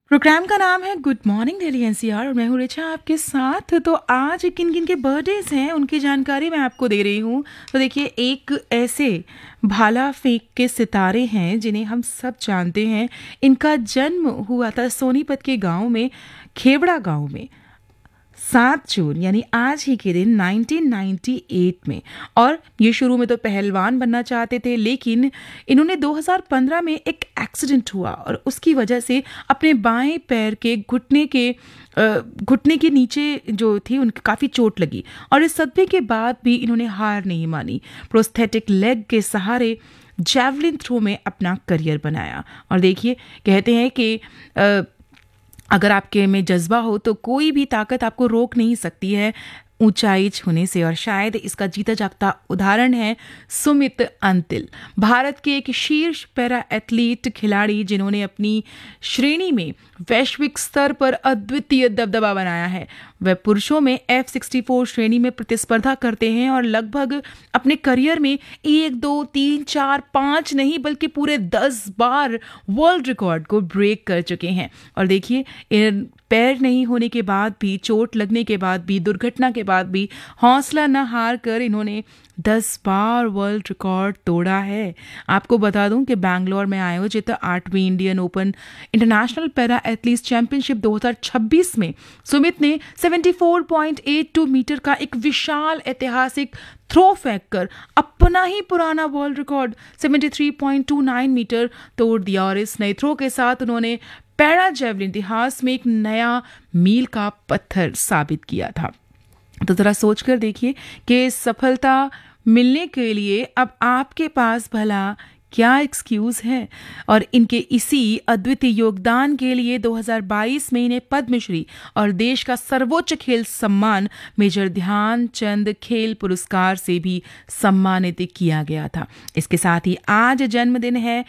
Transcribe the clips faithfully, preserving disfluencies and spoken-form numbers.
Programme का नाम है गुड मॉर्निंग दिल्ली एनसीआर और मैं हूँ रिचा आपके साथ। तो आज किन किन के बर्थडेज हैं उनकी जानकारी मैं आपको दे रही हूँ। तो देखिए, एक ऐसे भाला फेंक के सितारे हैं जिन्हें हम सब जानते हैं। इनका जन्म हुआ था सोनीपत के गांव में, खेवड़ा गांव में, सात जून यानी आज ही के दिन नाइनटीन नाइंटी एट में। और ये शुरू में तो पहलवान बनना चाहते थे, लेकिन इन्होंने दो हज़ार पंद्रह में एक एक्सीडेंट हुआ और उसकी वजह से अपने बाएं पैर के घुटने के घुटने के नीचे जो थी उनकी काफ़ी चोट लगी और इस सदमे के बाद भी इन्होंने हार नहीं मानी। प्रोस्थेटिक लेग के सहारे जैवलिन थ्रो में अपना करियर बनाया। और देखिए, कहते हैं कि आ, अगर आपके में जज्बा हो तो कोई भी ताकत आपको रोक नहीं सकती है ऊंचाई छूने से। और शायद इसका जीता जागता उदाहरण है सुमित अंतिल, भारत के एक शीर्ष पैरा एथलीट खिलाड़ी जिन्होंने अपनी श्रेणी में वैश्विक स्तर पर अद्वितीय दबदबा बनाया है। वह पुरुषों में एफ सिक्सटी फोर श्रेणी में प्रतिस्पर्धा करते हैं और लगभग अपने करियर में एक दो तीन चार पाँच नहीं बल्कि पूरे दस बार वर्ल्ड रिकॉर्ड को ब्रेक कर चुके हैं। और देखिए, इन पैर नहीं होने के बाद भी, चोट लगने के बाद भी, दुर्घटना के बाद भी हौसला न हार कर इन्होंने दस बार वर्ल्ड रिकॉर्ड तोड़ा है। आपको बता दूं कि बैंगलोर में आयोजित आठवीं Indian open international para athletes championship दो हज़ार छब्बीस में सुमित ने चौहत्तर पॉइंट आठ दो मीटर का एक विशाल ऐतिहासिक थ्रो फेंक कर अपना ही पुराना वर्ल्ड रिकॉर्ड तिहत्तर पॉइंट दो नौ मीटर तोड़ दिया। और इस नए थ्रो के साथ उन्होंने पैरा जैवलिन इतिहास में एक नया मील का पत्थर साबित किया था। तो जरा सोच कर देखिए कि सफलता मिलने के लिए अब आपके पास भला क्या एक्सक्यूज है। और इनके इसी अद्वितीय योगदान के लिए दो हज़ार बाईस में इन्हें पद्मश्री और देश का सर्वोच्च खेल सम्मान मेजर ध्यानचंद खेल पुरस्कार से भी सम्मानित किया गया था। इसके साथ ही आज जन्मदिन है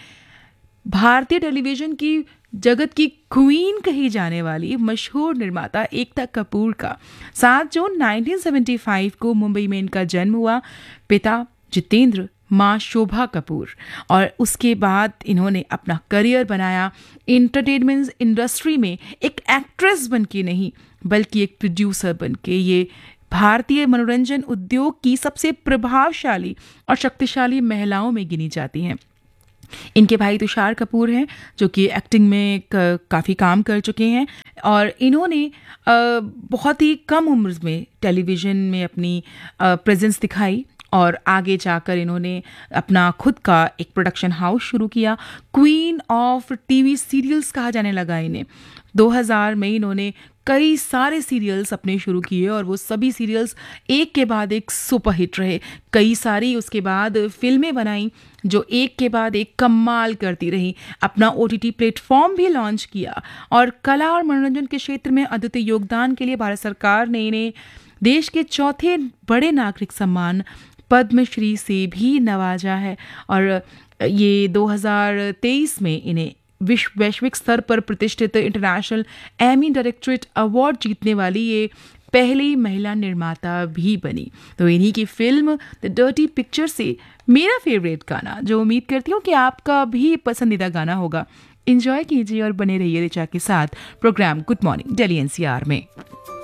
भारतीय टेलीविजन की जगत की क्वीन कही जाने वाली मशहूर निर्माता एकता कपूर का। सात जून उन्नीस सौ पचहत्तर को मुंबई में इनका जन्म हुआ। पिता जितेंद्र, माँ शोभा कपूर। और उसके बाद इन्होंने अपना करियर बनाया एंटरटेनमेंट इंडस्ट्री में, एक एक्ट्रेस बन के नहीं बल्कि एक प्रोड्यूसर बन के। ये भारतीय मनोरंजन उद्योग की सबसे प्रभावशाली और शक्तिशाली महिलाओं में गिनी जाती हैं। इनके भाई तुषार कपूर हैं जो कि एक्टिंग में काफ़ी काम कर चुके हैं और इन्होंने बहुत ही कम उम्र में टेलीविज़न में अपनी प्रेजेंस दिखाई और आगे जाकर इन्होंने अपना खुद का एक प्रोडक्शन हाउस शुरू किया। क्वीन ऑफ टीवी सीरियल्स कहा जाने लगा इन्हें। दो हज़ार में इन्होंने कई सारे सीरियल्स अपने शुरू किए और वो सभी सीरियल्स एक के बाद एक सुपरहिट रहे। कई सारी उसके बाद फिल्में बनाई जो एक के बाद एक कमाल करती रही। अपना ओटीटी प्लेटफॉर्म भी लॉन्च किया और कला और मनोरंजन के क्षेत्र में अद्वितीय योगदान के लिए भारत सरकार ने इन्हें देश के चौथे बड़े नागरिक सम्मान पद्मश्री से भी नवाजा है। और ये दो हज़ार तेईस में इन्हें विश्व वैश्विक स्तर पर प्रतिष्ठित इंटरनेशनल एमी डायरेक्टरेट अवार्ड जीतने वाली ये पहली महिला निर्माता भी बनी। तो इन्हीं की फिल्म द डर्टी पिक्चर से मेरा फेवरेट गाना, जो उम्मीद करती हूँ कि आपका भी पसंदीदा गाना होगा, एंजॉय कीजिए और बने रहिए रिचा के साथ programme good morning Delhi NCR में।